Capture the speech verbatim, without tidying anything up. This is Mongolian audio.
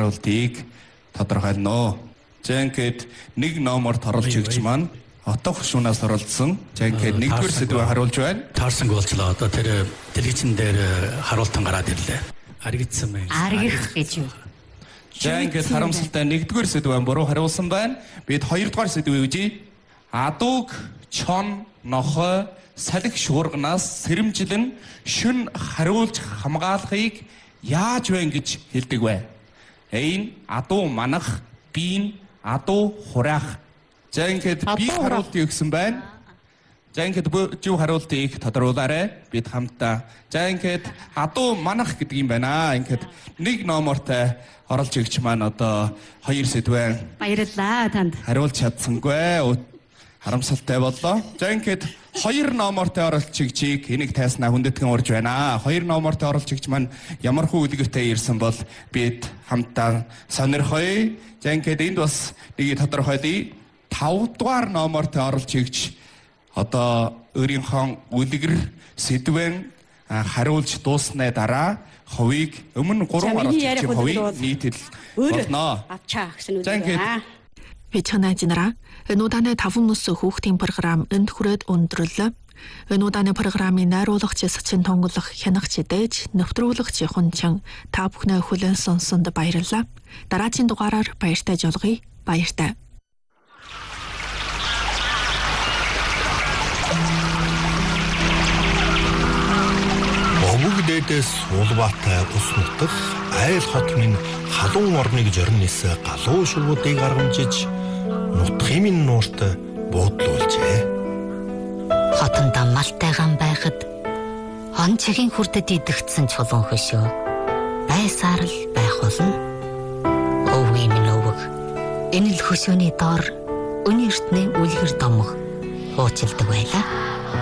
хариултыг тодорхойлно. За ингээд нэг номерт оруулж ирж маань отох шунаас оролцсон. За ингээд нэгдүгээр сэдвээ харуулж байна. Таарсан голчлоо. Одоо тэр телевизэн дээр харуултан гараад ирлээ. Аригдсан байна. Аригдах гэж юу? За ингээд харамсалтай нэгдүгээр сэдвээ буруу хариулсан байна. Бид хоёрдугаар сэдвээ үзье. Адууг чон нохой салхи шуурганаас сэрэмжлэн шүн хариулж хамгаалахыг яаж вэ гэж хэлдэг вэ? A. Адуу манах, B. Адуу хураах. За ингээд би хариултыг өгсөн байна. За ингээд юу хариултыг тодруулаарай. Бид хамтдаа. За ингээд адуу манах гэдэг юм байна. Ингээд нэг номертой оролж игч маань одоо хоёр сэдвэн Баярлалаа танд. хариулж чадсангүй. Харамсалтай боллоо. За ингээд хоёр номертой оролж игчийг энийг тайснаа хүндэтгэн урж байна. Хоёр номертой оролж игч маань ямар хүү үлгэртэй ирсэн бол бид хамтдаа сонирхоё. За ингээд энд бас нэг тодорхойлъё. Тав дугаар номертой оролж игч одоо өөрийнхөө үлгэр сэдвэн хариулж дууссаны дараа хувийг өмнө гурван оролж игчийн хувийг нийтэл болно. Авчаа гэсэн үг За ингээд Вечнажинара өнөөдрийн таван мөс хүүхдийн програм энд хүрээд өндөрлөө. Өнөөдрийн програмын найруулагч Сачин Тонголох хянагч дээж нэвтрүүлэгч Хунчин та бүхнээ хүлээн сонсонд баярлалаа. Дараагийн дугаараар баяртай жолгоё. Баяртай. Өвгдөөс улбаатай ус нутах айл хот минь халуун орныг жорнисээ галуу шувуудыг аргамжиж нутхын минь нуурт буудлуулжээ. Хотондоо малтайгаан байхад хон чигийн хүрдэд идэгдсэн чулуун хөшөө байсаар л байх болно. Өвгийн минь өвөг энэ л хөшөөний доор өнөртний үлгэр домох хуучилдаг байлаа.